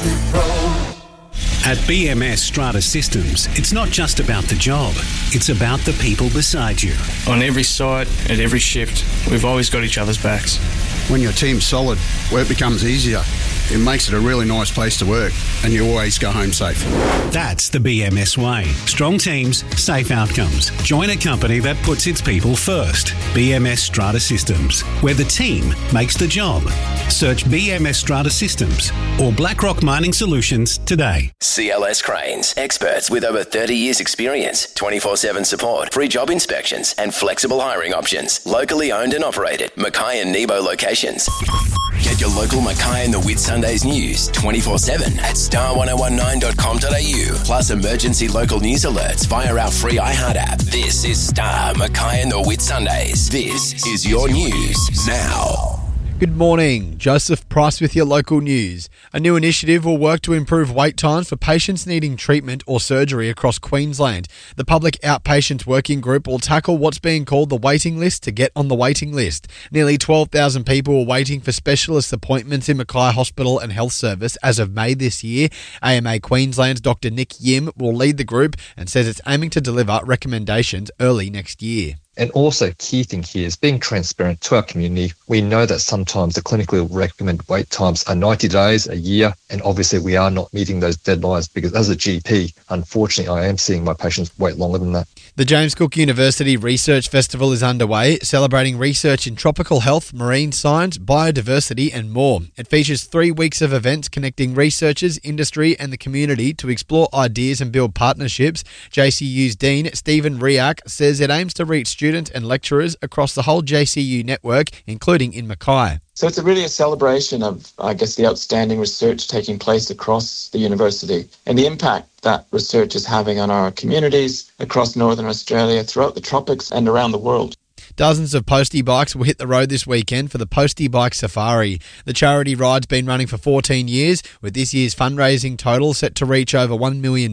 At BMS Strata Systems, it's not just about the job, it's about the people beside you. On every site, at every shift, we've always got each other's backs. When your team's solid, work becomes easier. It makes it a really nice place to work, and you always go home safe. That's the BMS way. Strong teams, safe outcomes. Join a company that puts its people first. BMS Strata Systems, where the team makes the job. Search BMS Strata Systems or BlackRock Mining Solutions today. CLS Cranes, experts with over 30 years experience, 24/7 support, free job inspections and flexible hiring options. Locally owned and operated. Mackay and Nebo locations. Get your local Mackay and the Whitsundays news 24/7 at star1019.com.au. Plus emergency local news alerts via our free iHeart app. This is Star Mackay and the Whitsundays. This is your news now. Good morning, Joseph Price with your local news. A new initiative will work to improve wait times for patients needing treatment or surgery across Queensland. The Public Outpatients Working Group will tackle what's being called the waiting list to get on the waiting list. Nearly 12,000 people were waiting for specialist appointments in Mackay Hospital and Health Service as of May this year. AMA Queensland's Dr Nick Yim will lead the group and says it's aiming to deliver recommendations early next year. And also, key thing here is being transparent to our community. We know that sometimes the clinically recommended wait times are 90 days, a year, and obviously we are not meeting those deadlines because as a GP, unfortunately, I am seeing my patients wait longer than that. The James Cook University Research Festival is underway, celebrating research in tropical health, marine science, biodiversity and more. It features 3 weeks of events connecting researchers, industry and the community to explore ideas and build partnerships. JCU's Dean Stephen Riak says it aims to reach students and lecturers across the whole JCU network, including in Mackay. So it's really a celebration of, the outstanding research taking place across the university and the impact that research is having on our communities across Northern Australia, throughout the tropics and around the world. Dozens of Postie bikes will hit the road this weekend for the Postie Bike Safari. The charity ride's been running for 14 years, with this year's fundraising total set to reach over $1 million.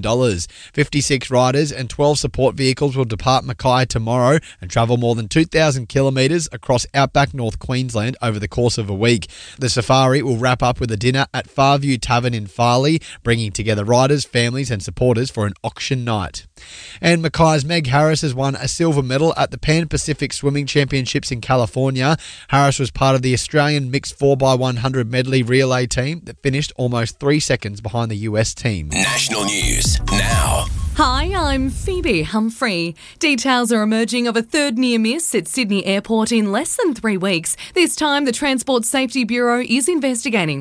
56 riders and 12 support vehicles will depart Mackay tomorrow and travel more than 2,000 kilometres across outback North Queensland over the course of a week. The safari will wrap up with a dinner at Farview Tavern in Farley, bringing together riders, families and supporters for an auction night. And Mackay's Meg Harris has won a silver medal at the Pan Pacific Swimming Championships in California. Harris was part of the Australian mixed 4x100 medley relay team that finished almost 3 seconds behind the US team. National news now. Hi, I'm Phoebe Humphrey. Details are emerging of a third near miss at Sydney Airport in less than 3 weeks. This time, the Transport Safety Bureau is investigating